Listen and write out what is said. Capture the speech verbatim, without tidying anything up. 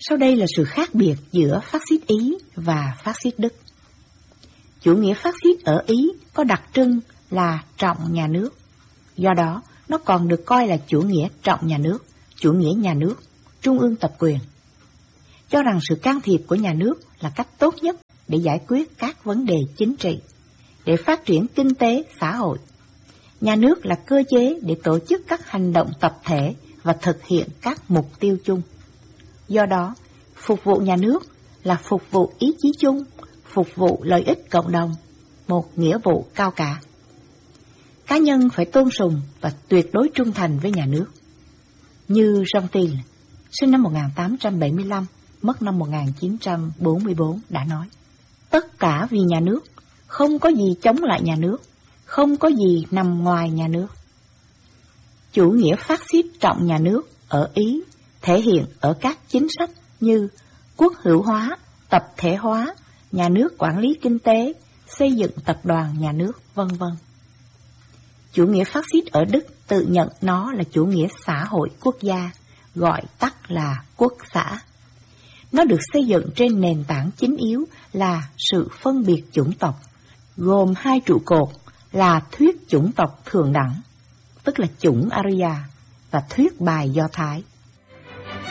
Sau đây là sự khác biệt giữa phát xít Ý và phát xít Đức. Chủ nghĩa phát xít ở Ý có đặc trưng là trọng nhà nước. Do đó, nó còn được coi là chủ nghĩa trọng nhà nước, chủ nghĩa nhà nước, trung ương tập quyền. Cho rằng sự can thiệp của nhà nước là cách tốt nhất để giải quyết các vấn đề chính trị, để phát triển kinh tế, xã hội. Nhà nước là cơ chế để tổ chức các hành động tập thể và thực hiện các mục tiêu chung. Do đó, phục vụ nhà nước là phục vụ ý chí chung, phục vụ lợi ích cộng đồng, một nghĩa vụ cao cả. Cá nhân phải tôn sùng và tuyệt đối trung thành với nhà nước. Như Jean-Thiel, sinh năm một nghìn tám trăm bảy mươi lăm, mất năm một nghìn chín trăm bốn mươi tư đã nói: tất cả vì nhà nước, không có gì chống lại nhà nước, không có gì nằm ngoài nhà nước. Chủ nghĩa phát xít trọng nhà nước ở Ý thể hiện ở các chính sách như quốc hữu hóa, tập thể hóa, nhà nước quản lý kinh tế, xây dựng tập đoàn nhà nước, vân vân. Chủ nghĩa phát xít ở Đức tự nhận nó là chủ nghĩa xã hội quốc gia, gọi tắt là quốc xã. Nó được xây dựng trên nền tảng chính yếu là sự phân biệt chủng tộc, gồm hai trụ cột là thuyết chủng tộc thượng đẳng, tức là chủng Arya, và thuyết bài Do Thái.